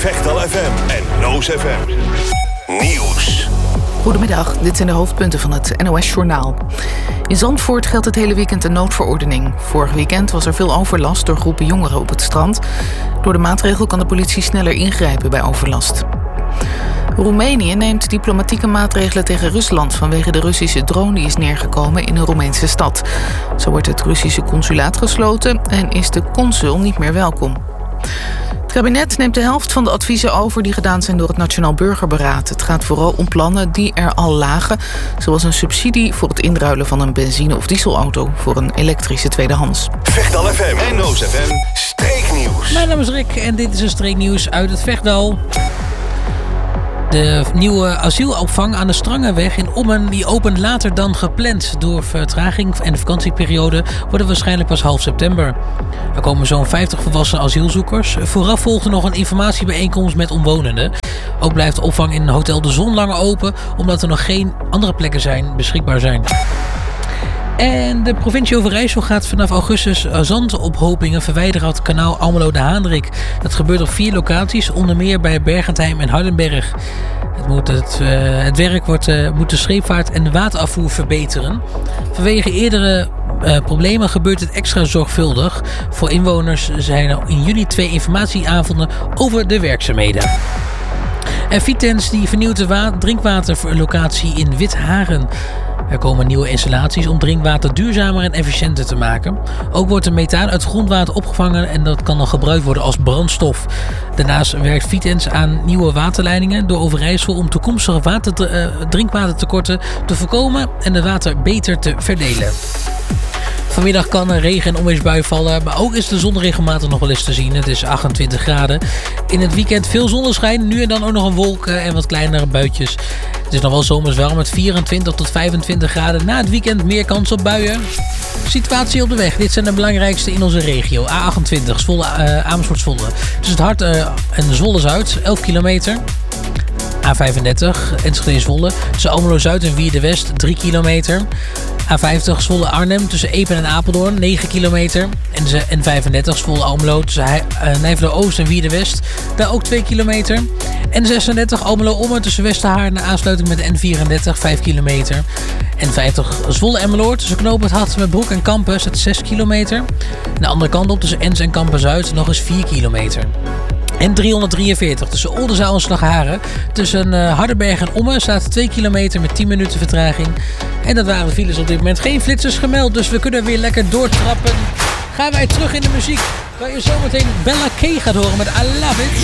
Vechtal FM en Noos FM. Nieuws. Goedemiddag, dit zijn de hoofdpunten van het NOS-journaal. In Zandvoort geldt het hele weekend een noodverordening. Vorig weekend was er veel overlast door groepen jongeren op het strand. Door de maatregel kan de politie sneller ingrijpen bij overlast. Roemenië neemt diplomatieke maatregelen tegen Rusland vanwege de Russische drone die is neergekomen in een Roemeense stad. Zo wordt het Russische consulaat gesloten en is de consul niet meer welkom. Het kabinet neemt de helft van de adviezen over die gedaan zijn door het Nationaal Burgerberaad. Het gaat vooral om plannen die er al lagen, zoals een subsidie voor het inruilen van een benzine- of dieselauto voor een elektrische tweedehands. Vechtal FM en Noos FM streeknieuws. Mijn naam is Rick en dit is een streeknieuws uit het Vechtdal. De nieuwe asielopvang aan de Strangenweg in Ommen die opent later dan gepland. Door vertraging en de vakantieperiode wordt het waarschijnlijk pas half september. Er komen zo'n 50 volwassen asielzoekers. Vooraf volgde nog een informatiebijeenkomst met omwonenden. Ook blijft de opvang in Hotel de Zon langer open, omdat er nog geen andere plekken beschikbaar zijn. En de provincie Overijssel gaat vanaf augustus zandophopingen verwijderen uit het kanaal Almelo de Haanrik. Dat gebeurt op 4 locaties, onder meer bij Bergentheim en Hardenberg. Het werk moet de scheepvaart en de waterafvoer verbeteren. Vanwege eerdere problemen gebeurt het extra zorgvuldig. Voor inwoners zijn er in juni 2 informatieavonden over de werkzaamheden. En Vitens die vernieuwt de drinkwaterlocatie in Witharen. Er komen nieuwe installaties om drinkwater duurzamer en efficiënter te maken. Ook wordt er methaan uit grondwater opgevangen en dat kan dan gebruikt worden als brandstof. Daarnaast werkt Vitens aan nieuwe waterleidingen door Overijssel om toekomstige drinkwatertekorten te voorkomen en het water beter te verdelen. Vanmiddag kan er regen- en onweersbui vallen, maar ook is de zon regelmatig nog wel eens te zien. Het is 28 graden. In het weekend veel zonneschijn, nu en dan ook nog een wolk en wat kleinere buitjes. Het is nog wel zomers warm met 24 tot 25 graden. Na het weekend meer kans op buien. Situatie op de weg. Dit zijn de belangrijkste in onze regio. A28, Amersfoort-Zwolle. Tussen het Hart en Zwolle-Zuid, 11 kilometer. A35, Enschede-Zwolle. Tussen Almelo-Zuid en Wierde-West, 3 kilometer. A50 Zwolle-Arnhem tussen Epen en Apeldoorn, 9 kilometer. En de N35 Zwolle-Almelo tussen Nijverdal-Oost en Wierde-West, daar ook 2 kilometer. N36 Almelo-Ommen tussen Westerhaar en de aansluiting met de N34, 5 kilometer. N50 Zwolle-Emmeloord tussen Knoopend Hartmanbroek en Kampen staat 6 kilometer. En de andere kant op tussen Ens en Kampen-Zuid nog eens 4 kilometer. En 343 tussen Oldenzaal en Slagharen. Tussen Hardenberg en Ommen staat 2 kilometer met 10 minuten vertraging. En dat waren de files op dit moment. Geen flitsers gemeld, dus we kunnen weer lekker doortrappen. Gaan wij terug in de muziek, waar je zometeen Bella K gaat horen met I Love It.